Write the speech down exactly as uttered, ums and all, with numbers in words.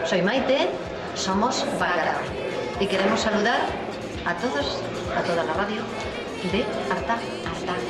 Soy Maite, somos Bacalao y queremos saludar a todos, a toda la radio de Arta, Arta.